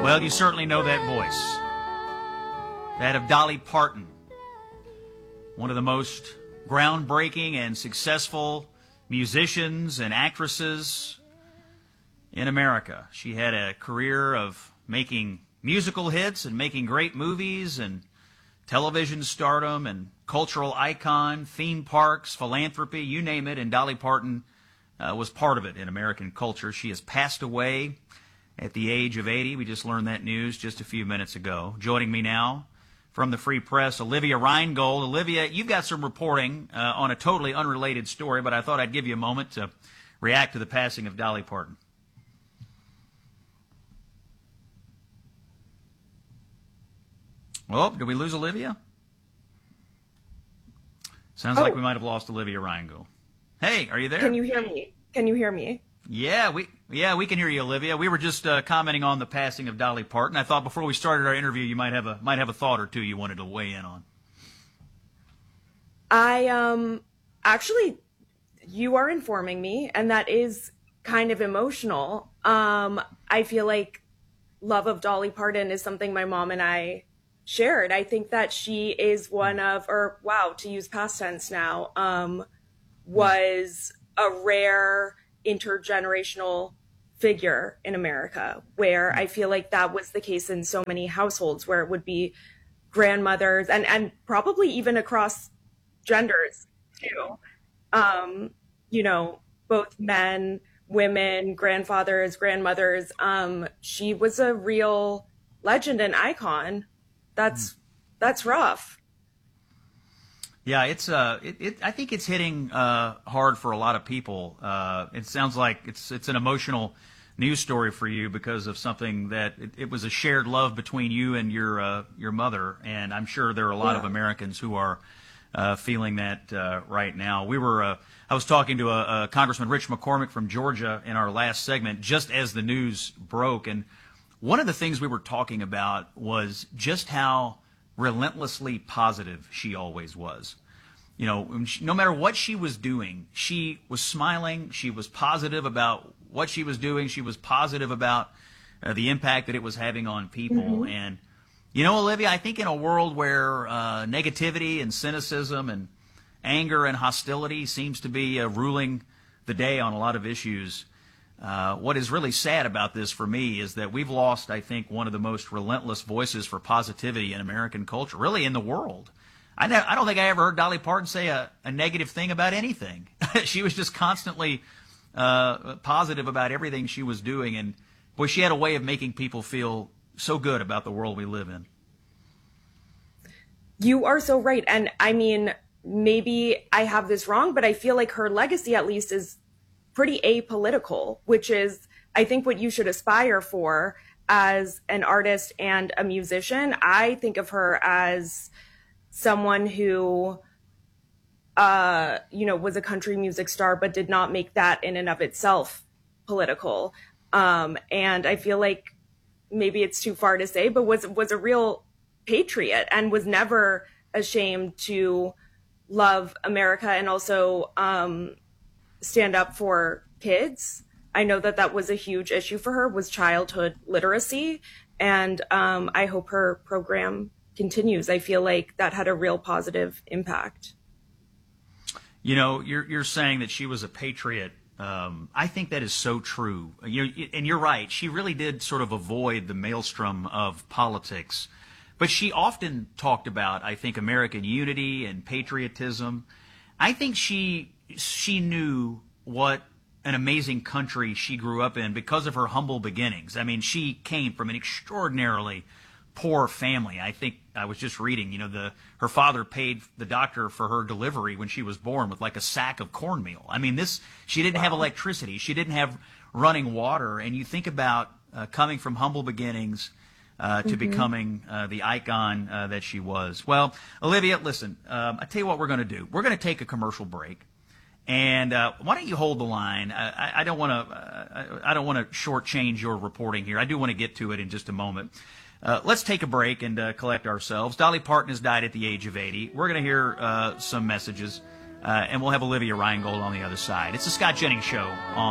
Well, you certainly know that voice. That of Dolly Parton. One of the most groundbreaking and successful musicians and actresses in America. She had a career of making musical hits and making great movies and television stardom and cultural icon, theme parks, philanthropy, you name it, and Dolly Parton was part of it in American culture. She has passed away at the age of 80. We just learned that news just a few minutes ago. Joining me now from the Free Press, Olivia Reingold. Olivia, you've got some reporting on a totally unrelated story, but I thought I'd give you a moment to react to the passing of Dolly Parton. Oh, did we lose Olivia? Sounds like we might have lost Olivia Reingold. Hey, are you there? Can you hear me? Can you hear me? Yeah, we can hear you, Olivia. We were just commenting on the passing of Dolly Parton. I thought before we started our interview, you might have a thought or two you wanted to weigh in on. Actually, you are informing me, and that is kind of emotional. I feel like love of Dolly Parton is something my mom and I shared. I think that she is one of, or wow, to use past tense now, was a rare intergenerational figure in America, where I feel like that was the case in so many households, where it would be grandmothers and probably even across genders too. Both men, women, grandfathers, grandmothers. She was a real legend and icon. That's rough. Yeah, it's I think it's hitting hard for a lot of people. It sounds like it's an emotional news story for you because of something that it was a shared love between you and your mother, and I'm sure there are a lot of Americans who are feeling that right now. I was talking to a Congressman Rich McCormick from Georgia in our last segment just as the news broke, and one of the things we were talking about was just how relentlessly positive she always was. You know, no matter what she was doing, she was smiling. She was positive about what she was doing. She was positive about the impact that it was having on people. Mm-hmm. And, Olivia, I think in a world where negativity and cynicism and anger and hostility seems to be ruling the day on a lot of issues, what is really sad about this for me is that we've lost, I think, one of the most relentless voices for positivity in American culture, really in the world. I don't think I ever heard Dolly Parton say a negative thing about anything. She was just constantly positive about everything she was doing, and boy, she had a way of making people feel so good about the world we live in. You are so right, and I mean, maybe I have this wrong, but I feel like her legacy at least is pretty apolitical, which is, I think, what you should aspire for as an artist and a musician. I think of her as someone who, was a country music star, but did not make that in and of itself political. And I feel like maybe it's too far to say, but was a real patriot and was never ashamed to love America and also stand up for kids. I know that was a huge issue for her, was childhood literacy. And I hope her program continues. I feel like that had a real positive impact. You're saying that she was a patriot. I think that is so true. And you're right. She really did sort of avoid the maelstrom of politics. But she often talked about, I think, American unity and patriotism. I think she knew what an amazing country she grew up in because of her humble beginnings. I mean, she came from an extraordinarily poor family. I think I was just reading, her father paid the doctor for her delivery when she was born with like a sack of cornmeal. I mean, she didn't have electricity. She didn't have running water. And you think about coming from humble beginnings to becoming the icon that she was. Well, Olivia, listen, I tell you what we're going to do. We're going to take a commercial break. And why don't you hold the line? I don't want to shortchange your reporting here. I do want to get to it in just a moment. Let's take a break and collect ourselves. Dolly Parton has died at the age of 80. We're going to hear some messages, and we'll have Olivia Reingold on the other side. It's the Scott Jennings Show on